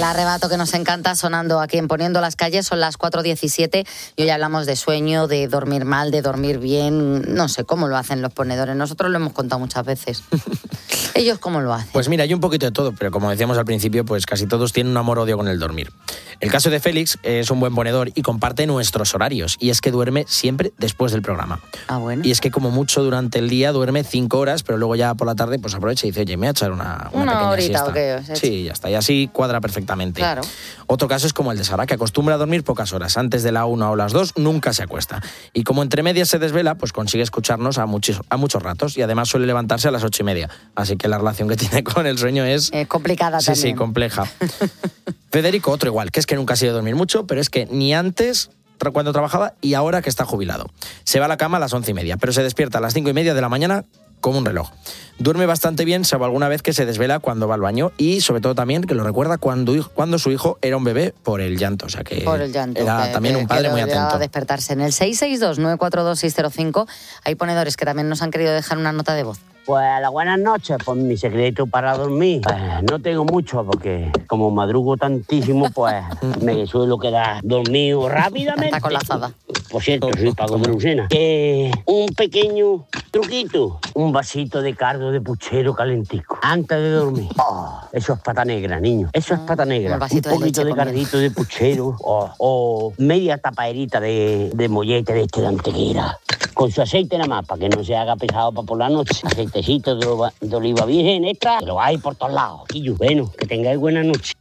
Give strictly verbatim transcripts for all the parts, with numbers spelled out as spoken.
arrebato que nos encanta sonando aquí en Poniendo las Calles. Son las cuatro diecisiete y hoy hablamos de sueño, de dormir mal, de dormir bien. No sé cómo lo hacen los ponedores. Nosotros lo hemos contado muchas veces. ¿Ellos cómo lo hacen? Pues mira, hay un poquito de todo, pero como decíamos al principio, pues casi todos tienen un amor-odio con el dormir. El caso de Félix es un buen ponedor y comparte nuestros horarios, y es que duerme siempre después del programa. Ah, bueno. Y es que como mucho durante el día duerme cinco horas, pero luego ya por la tarde pues aprovecha y dice, oye, me voy a echar una, una, una pequeña horita siesta. ¿O qué? Sí, ya está, y así cuadra perfectamente. Claro. Otro caso es como el de Sara, que acostumbra a dormir pocas horas. Antes de la una o las dos nunca se acuesta. Y como entre medias se desvela, pues consigue escucharnos a muchos, a muchos ratos, y además suele levantarse a las ocho y media. Así que la relación que tiene con el sueño es... Es complicada sí, también. Sí, sí, compleja. Federico, otro igual, que es que nunca ha sido dormir mucho, pero es que ni antes, cuando trabajaba, y ahora que está jubilado. Se va a la cama a las once y media, pero se despierta a las cinco y media de la mañana como un reloj. Duerme bastante bien, salvo alguna vez que se desvela cuando va al baño, y sobre todo también que lo recuerda cuando, cuando su hijo era un bebé por el llanto. O sea que por el llanto, era que, también que, un padre que muy atento. A despertarse. En el seis seis dos, nueve cuatro dos, seis cero cinco hay ponedores que también nos han querido dejar una nota de voz. Pues las buenas noches, pues mi secreto para dormir, pues no tengo mucho porque como madrugo tantísimo, pues me suelo quedar dormido rápidamente. Está con la azada. Por cierto, sí, Paco de Lucena. Eh, un pequeño truquito, un vasito de cardo de puchero calentico antes de dormir. Oh, eso es pata negra, niño. Eso es pata negra. Un vasito un poquito de, de, de cardito de puchero oh, o media tapaderita de, de mollete de este de antequera. Con su aceite nada más, para que no se haga pesado para por la noche. Aceitecito de, oliva, de oliva virgen extra, que lo hay por todos lados. Y bueno, que tengáis buena noche.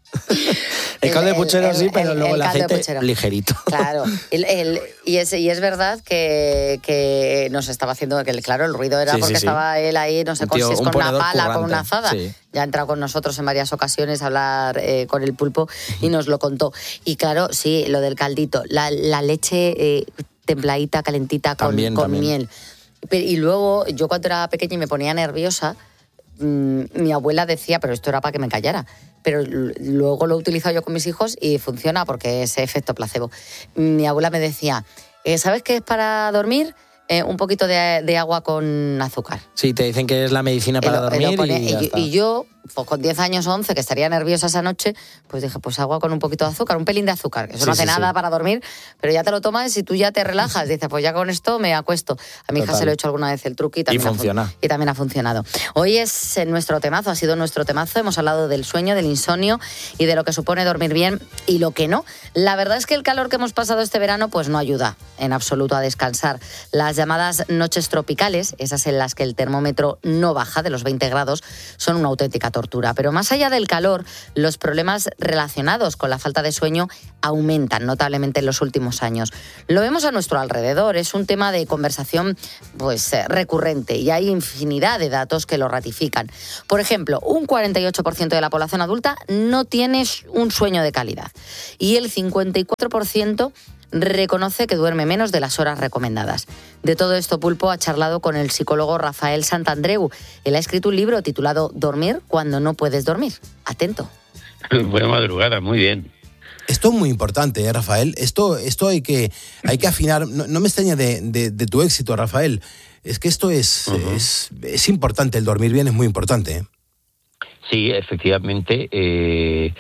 El caldo de puchero sí, pero el, luego el, el aceite puchero. ligerito. Claro, el, el, y, es, y es verdad que, que nos estaba haciendo, que claro, el ruido era sí, porque sí, sí. estaba él ahí, no sé un tío, si es con una pala, currante. con una azada. Sí. Ya ha entrado con nosotros en varias ocasiones a hablar eh, con el pulpo y nos lo contó. Y claro, sí, lo del caldito, la, la leche eh, templadita, calentita, con, también, con también. miel. Y luego, yo cuando era pequeña y me ponía nerviosa, mmm, mi abuela decía, pero esto era para que me callara. Pero luego lo he utilizado yo con mis hijos y funciona porque es efecto placebo. Mi abuela me decía, ¿sabes qué es para dormir? Eh, un poquito de, de agua con azúcar. Sí, te dicen que es la medicina para lo, dormir pone, y, ya y, está. y yo, pues con diez años o once, que estaría nerviosa esa noche, pues dije, pues agua con un poquito de azúcar, un pelín de azúcar. Eso sí, no hace sí, nada sí. para dormir, pero ya te lo tomas y tú ya te relajas. Dices, pues ya con esto me acuesto. A mi Total. hija se lo he hecho alguna vez el truco y también, y funciona. Ha fun- y también ha funcionado. Hoy es nuestro temazo, ha sido nuestro temazo. Hemos hablado del sueño, del insomnio y de lo que supone dormir bien y lo que no. La verdad es que el calor que hemos pasado este verano pues no ayuda en absoluto a descansar. Las llamadas noches tropicales, esas en las que el termómetro no baja de los veinte grados, son una auténtica tortura. Pero más allá del calor, los problemas relacionados con la falta de sueño aumentan notablemente en los últimos años. Lo vemos a nuestro alrededor, es un tema de conversación pues recurrente y hay infinidad de datos que lo ratifican. Por ejemplo, un cuarenta y ocho por ciento de la población adulta no tiene un sueño de calidad y el cincuenta y cuatro por ciento reconoce que duerme menos de las horas recomendadas. De todo esto, Pulpo ha charlado con el psicólogo Rafael Santandreu. Él ha escrito un libro titulado Dormir cuando no puedes dormir. Atento. Buena madrugada, muy bien. Esto es muy importante, ¿eh, Rafael? Esto, esto hay que, hay que afinar. No, no me extraña de, de, de tu éxito, Rafael. Es que esto es, uh-huh. es, es importante, el dormir bien es muy importante, ¿eh? Sí, efectivamente. Eh,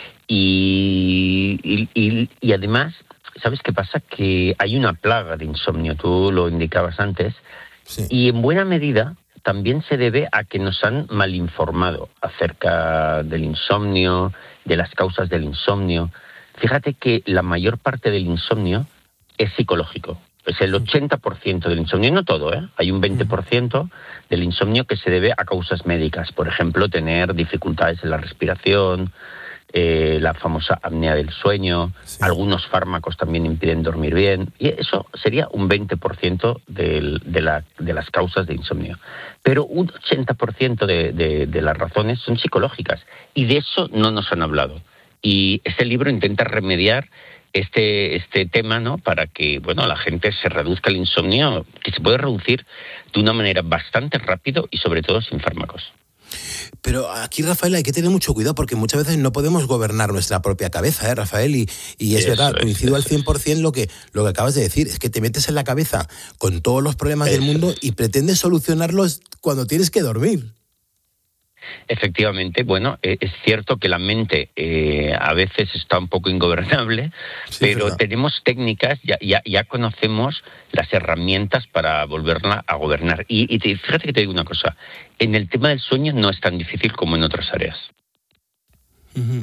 y, y, y, y además... ¿Sabes qué pasa? Que hay una plaga de insomnio, tú lo indicabas antes, sí. Y en buena medida también se debe a que nos han malinformado acerca del insomnio, de las causas del insomnio. Fíjate que la mayor parte del insomnio es psicológico, es el ochenta por ciento del insomnio, no todo, ¿eh? Hay un veinte por ciento del insomnio que se debe a causas médicas, por ejemplo, tener dificultades en la respiración, Eh, la famosa apnea del sueño, sí. Algunos fármacos también impiden dormir bien, y eso sería un veinte por ciento del, de, la, de las causas de insomnio. Pero un ochenta por ciento de, de, de las razones son psicológicas, y de eso no nos han hablado. Y este libro intenta remediar este, este tema, ¿no? Para que, bueno, la gente se reduzca el insomnio, que se puede reducir de una manera bastante rápido y sobre todo sin fármacos. Pero aquí, Rafael, hay que tener mucho cuidado porque muchas veces no podemos gobernar nuestra propia cabeza, ¿eh, Rafael? Y, y es eso verdad, es, coincido al cien por ciento lo que, lo que acabas de decir. Es que te metes en la cabeza con todos los problemas eso del mundo es. Y pretendes solucionarlos cuando tienes que dormir. Efectivamente, bueno, eh, es cierto que la mente eh, a veces está un poco ingobernable, Sí, pero verdad. tenemos técnicas, ya, ya, ya conocemos las herramientas para volverla a gobernar. Y, y te, fíjate que te digo una cosa, en el tema del sueño no es tan difícil como en otras áreas. Ujú.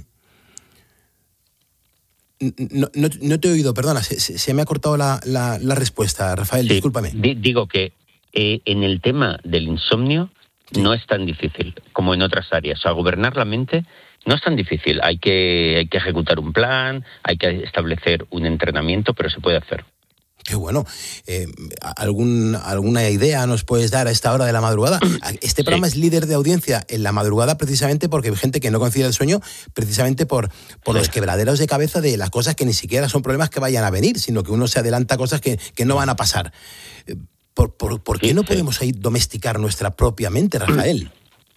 No, no, no te he oído, perdona, se, se- se me ha cortado la, la- la respuesta, Rafael, Sí, discúlpame. di- digo que eh, en el tema del insomnio Sí. no es tan difícil como en otras áreas. O sea, gobernar la mente no es tan difícil. Hay que, hay que ejecutar un plan, hay que establecer un entrenamiento, pero se puede hacer. Qué bueno. Eh, ¿algún, ¿Alguna idea nos puedes dar a esta hora de la madrugada? Este Sí. programa es líder de audiencia en la madrugada precisamente porque hay gente que no concilia el sueño, precisamente por, por Sí. los quebraderos de cabeza de las cosas que ni siquiera son problemas que vayan a venir, sino que uno se adelanta a cosas que, que no van a pasar. Eh, ¿Por, por, por qué Sí, no sí. podemos ahí domesticar nuestra propia mente, Rafael?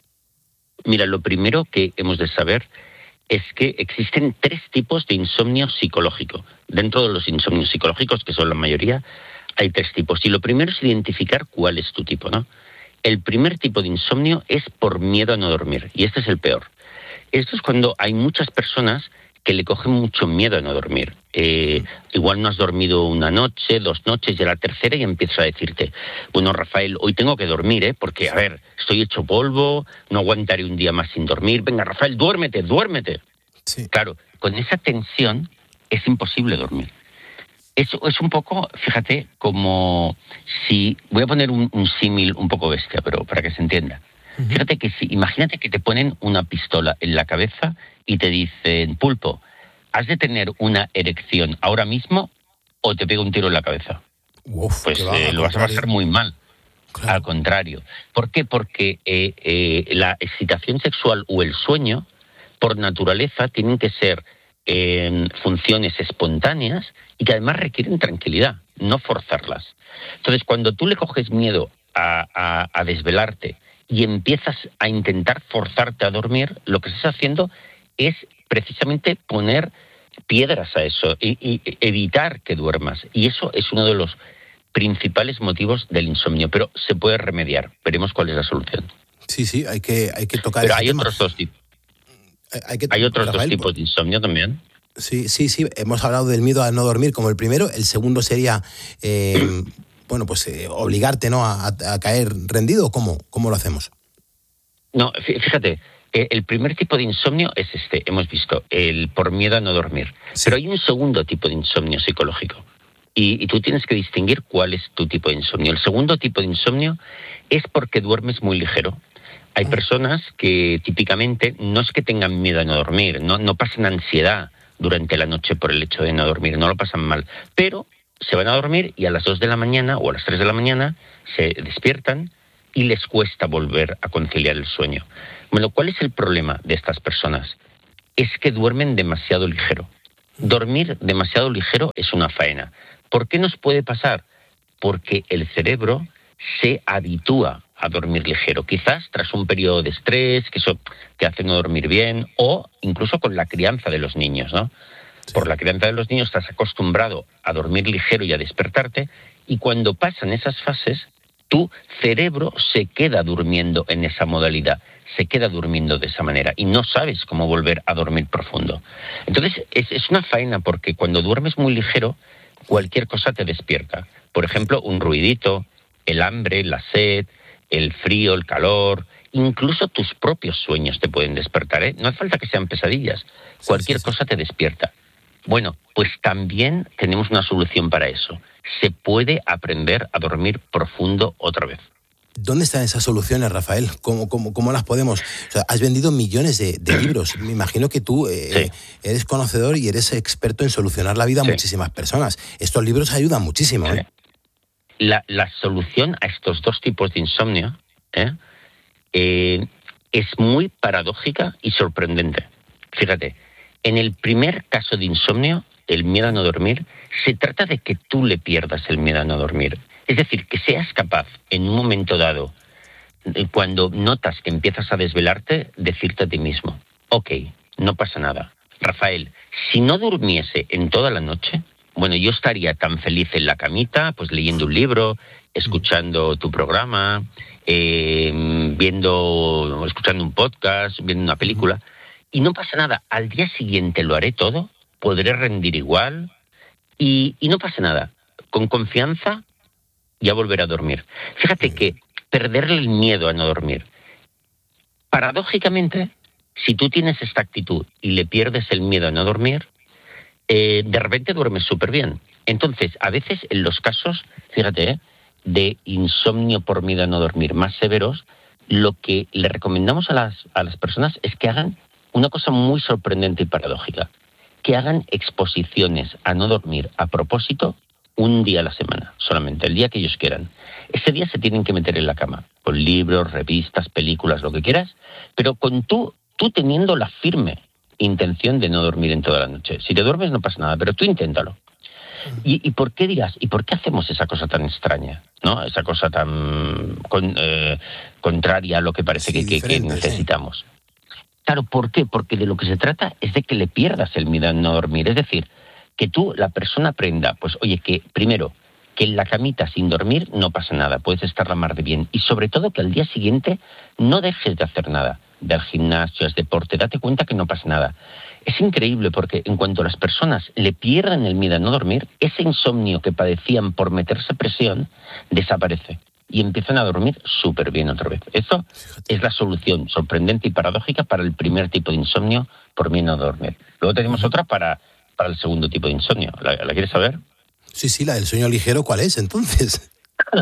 Mira, lo primero que hemos de saber es que existen tres tipos de insomnio psicológico. Dentro de los insomnios psicológicos, que son la mayoría, hay tres tipos. Y lo primero es identificar cuál es tu tipo, ¿no? El primer tipo de insomnio es por miedo a no dormir, y este es el peor. Esto es cuando hay muchas personas que le cogen mucho miedo a no dormir. Eh, igual no has dormido una noche, dos noches, y a la tercera y empiezas a decirte, bueno, Rafael, hoy tengo que dormir, ¿eh? Porque, a ver, estoy hecho polvo, no aguantaré un día más sin dormir. Venga, Rafael, duérmete, duérmete. Sí. Claro, con esa tensión es imposible dormir. Es, es un poco, fíjate, como si... Voy a poner un, un símil un poco bestia, pero para que se entienda. Fíjate que si, imagínate que te ponen una pistola en la cabeza y te dicen, Pulpo, has de tener una erección ahora mismo o te pego un tiro en la cabeza. Uf, Pues qué va, eh, al lo vas a contrario. pasar muy mal. Claro. Al contrario. ¿Por qué? Porque eh, eh, la excitación sexual o el sueño, por naturaleza, tienen que ser eh, funciones espontáneas y que además requieren tranquilidad, no forzarlas. Entonces, cuando tú le coges miedo a, a, a desvelarte y empiezas a intentar forzarte a dormir, lo que estás haciendo es precisamente poner piedras a eso y, y evitar que duermas. Y eso es uno de los principales motivos del insomnio, pero se puede remediar. Veremos cuál es la solución. Sí, sí, hay que, hay que tocar Pero ese hay tema. otros dos tipos. Hay, que, Hay otros Rafael, dos tipos de insomnio también. Sí, sí, sí. Hemos hablado del miedo a no dormir como el primero. El segundo sería, eh, bueno, pues eh, obligarte, ¿no? A, a caer rendido. ¿Cómo, ¿Cómo lo hacemos? No, fí- fíjate, eh, el primer tipo de insomnio es este, hemos visto, el por miedo a no dormir. Sí. Pero hay un segundo tipo de insomnio psicológico. Y, y tú tienes que distinguir cuál es tu tipo de insomnio. El segundo tipo de insomnio es porque duermes muy ligero. Hay personas que típicamente no es que tengan miedo a no dormir, no, no pasan ansiedad durante la noche por el hecho de no dormir, no lo pasan mal, pero se van a dormir y a las dos de la mañana o a las tres de la mañana se despiertan y les cuesta volver a conciliar el sueño. Bueno, ¿cuál es el problema de estas personas? Es que duermen demasiado ligero. Dormir demasiado ligero es una faena. ¿Por qué nos puede pasar? Porque el cerebro se habitúa a dormir ligero, quizás tras un periodo de estrés, que eso te hace no dormir bien, o incluso con la crianza de los niños, ¿no? Sí. Por la crianza de los niños estás acostumbrado a dormir ligero y a despertarte, y cuando pasan esas fases, tu cerebro se queda durmiendo en esa modalidad, se queda durmiendo de esa manera, y no sabes cómo volver a dormir profundo. Entonces, es, es una faena, porque cuando duermes muy ligero, cualquier cosa te despierta. Por ejemplo, un ruidito, el hambre, la sed, el frío, el calor, incluso tus propios sueños te pueden despertar, ¿eh? No hace falta que sean pesadillas, cualquier sí, sí. cosa te despierta. Bueno, pues también tenemos una solución para eso. Se puede aprender a dormir profundo otra vez. ¿Dónde están esas soluciones, Rafael? ¿Cómo, cómo, cómo las podemos? O sea, has vendido millones de, de libros. Me imagino que tú eh, Sí. eres conocedor y eres experto en solucionar la vida a Sí. muchísimas personas. Estos libros ayudan muchísimo, ¿eh? La, la solución a estos dos tipos de insomnio ¿eh? Eh, es muy paradójica y sorprendente. Fíjate, en el primer caso de insomnio, el miedo a no dormir, se trata de que tú le pierdas el miedo a no dormir. Es decir, que seas capaz, en un momento dado, eh, cuando notas que empiezas a desvelarte, decirte a ti mismo, ok, no pasa nada. Rafael, si no durmiese en toda la noche, bueno, yo estaría tan feliz en la camita, pues leyendo un libro, escuchando tu programa, eh, viendo, escuchando un podcast, viendo una película, y no pasa nada. Al día siguiente lo haré todo, podré rendir igual, y, y no pasa nada. Con confianza ya volveré a dormir. Fíjate que perderle el miedo a no dormir, paradójicamente, si tú tienes esta actitud y le pierdes el miedo a no dormir, eh, de repente duermes súper bien. Entonces, a veces en los casos, fíjate, ¿eh? de insomnio por miedo a no dormir más severos, lo que le recomendamos a las, a las personas es que hagan una cosa muy sorprendente y paradójica, que hagan exposiciones a no dormir a propósito un día a la semana, solamente el día que ellos quieran. Ese día se tienen que meter en la cama, con libros, revistas, películas, lo que quieras, pero con tú, tú teniendo la firme intención de no dormir en toda la noche. Si te duermes no pasa nada, pero tú inténtalo. ¿Y, y por qué dirás? ¿Y por qué hacemos esa cosa tan extraña? ¿No? Esa cosa tan con, eh, contraria a lo que parece sí, que, que, que necesitamos. Sí. Claro, ¿por qué? Porque de lo que se trata es de que le pierdas el miedo a no dormir. Es decir, que tú, la persona, aprenda, pues oye, que primero, que en la camita sin dormir no pasa nada, puedes estar la mar de bien. Y sobre todo que al día siguiente no dejes de hacer nada. Del gimnasio, es deporte, date cuenta que no pasa nada. Es increíble porque en cuanto las personas le pierden el miedo a no dormir, ese insomnio que padecían por meterse presión desaparece y empiezan a dormir súper bien otra vez. Eso es la solución sorprendente y paradójica para el primer tipo de insomnio por miedo a no dormir. Luego tenemos otra para, para el segundo tipo de insomnio. ¿La, la quieres saber? Sí, sí, la del sueño ligero, ¿cuál es entonces?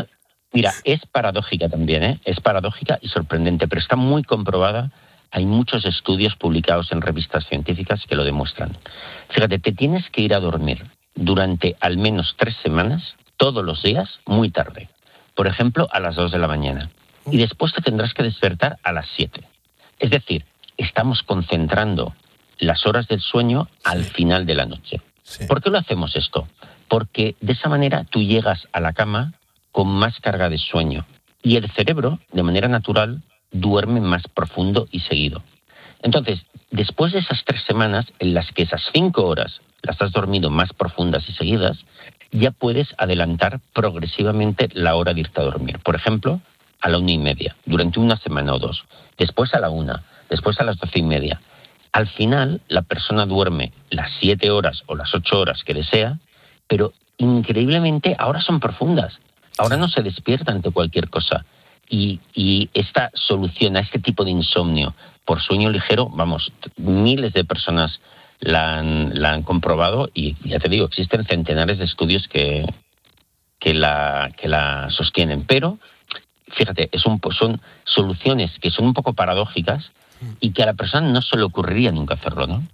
Mira, es paradójica también, ¿eh? Es paradójica y sorprendente, pero está muy comprobada. Hay muchos estudios publicados en revistas científicas que lo demuestran. Fíjate, te tienes que ir a dormir durante al menos tres semanas, todos los días, muy tarde. Por ejemplo, a las dos de la mañana. Y después te tendrás que despertar a las siete. Es decir, estamos concentrando las horas del sueño al sí. final de la noche. Sí. ¿Por qué lo hacemos esto? Porque de esa manera tú llegas a la cama con más carga de sueño. Y el cerebro, de manera natural, duerme más profundo y seguido. Entonces, después de esas tres semanas, en las que esas cinco horas las has dormido más profundas y seguidas, ya puedes adelantar progresivamente la hora de irte a dormir. Por ejemplo, a la una y media, durante una semana o dos. Después a la una, después a las doce y media. Al final, la persona duerme las siete horas o las ocho horas que desea, pero increíblemente ahora son profundas. Ahora no se despierta ante cualquier cosa. Y, y esta solución a este tipo de insomnio por sueño ligero, vamos, miles de personas la han, la han comprobado y ya te digo, existen centenares de estudios que, que, la, que la sostienen. Pero, fíjate, es un, son soluciones que son un poco paradójicas y que a la persona no se le ocurriría nunca hacerlo, ¿no?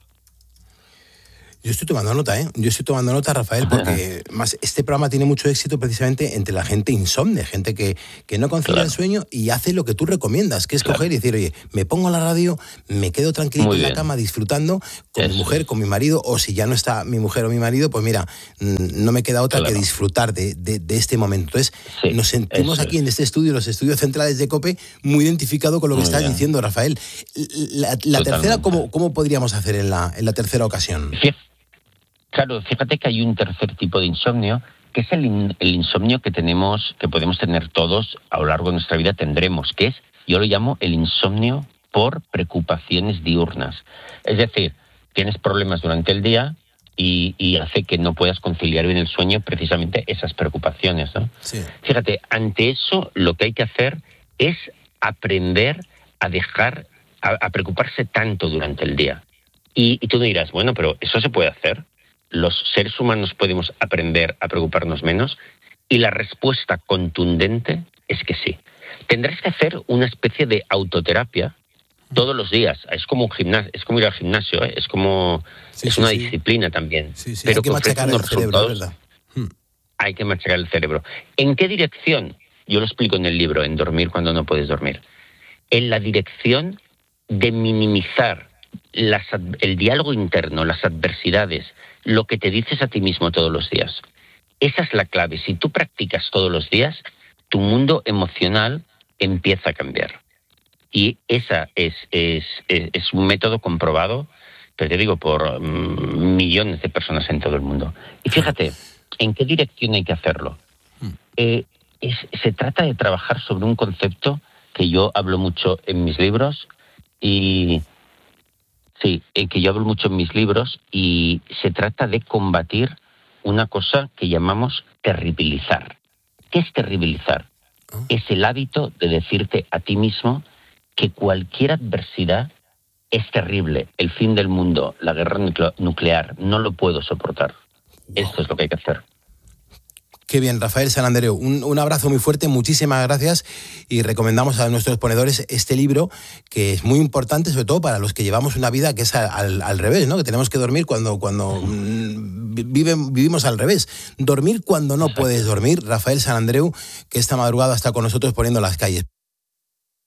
Yo estoy tomando nota, ¿eh? Yo estoy tomando nota, Rafael, porque más este programa tiene mucho éxito precisamente entre la gente insomne, gente que, que no concilia claro. el sueño y hace lo que tú recomiendas, que es claro. coger y decir, oye, me pongo la radio, me quedo tranquilito en la cama disfrutando con Eso. mi mujer, con mi marido, o si ya no está mi mujer o mi marido, pues mira, no me queda otra claro. que disfrutar de, de, de este momento. Entonces, sí, nos sentimos aquí es. en este estudio, los estudios centrales de COPE, muy identificados con lo que muy estás bien. diciendo, Rafael. La, la tercera, ¿cómo, ¿cómo podríamos hacer en la, en la tercera ocasión? Sí. Claro, fíjate que hay un tercer tipo de insomnio, que es el, in, el insomnio que tenemos, que podemos tener todos a lo largo de nuestra vida, tendremos, que es, yo lo llamo el insomnio por preocupaciones diurnas. Es decir, tienes problemas durante el día y, y hace que no puedas conciliar bien el sueño precisamente esas preocupaciones, ¿no? Sí. Fíjate, ante eso lo que hay que hacer es aprender a dejar, a, a preocuparse tanto durante el día. Y, y tú me dirás, bueno, pero ¿eso se puede hacer? ¿Los seres humanos podemos aprender a preocuparnos menos? Y la respuesta contundente es que sí. Tendrás que hacer una especie de autoterapia todos los días. Es como un gimnasio, es como ir al gimnasio, ¿eh? es como sí, es sí, una sí. disciplina también. Sí, sí. Pero hay que machacar el cerebro, ¿verdad? Hmm. Hay que machacar el cerebro. ¿En qué dirección? Yo lo explico en el libro, en Dormir cuando no puedes dormir. En la dirección de minimizar las, el diálogo interno, las adversidades, lo que te dices a ti mismo todos los días. Esa es la clave. Si tú practicas todos los días, tu mundo emocional empieza a cambiar. Y esa es, es, es, es un método comprobado, pero te digo, por mm, millones de personas en todo el mundo. Y fíjate, ¿en qué dirección hay que hacerlo? Eh, es, se trata de trabajar sobre un concepto que yo hablo mucho en mis libros y sí, eh, que yo hablo mucho en mis libros y se trata de combatir una cosa que llamamos terribilizar. ¿Qué es terribilizar? Oh. Es el hábito de decirte a ti mismo que cualquier adversidad es terrible, el fin del mundo, la guerra nuclear, no lo puedo soportar. Wow. Esto es lo que hay que hacer. Qué bien, Rafael Sant Andreu. Un, un abrazo muy fuerte, muchísimas gracias y recomendamos a nuestros ponedores este libro que es muy importante, sobre todo para los que llevamos una vida que es al, al, al revés, ¿no? Que tenemos que dormir cuando, cuando vive, vivimos al revés. Dormir cuando no puedes dormir. Rafael Sant Andreu, que esta madrugada está con nosotros poniendo las calles.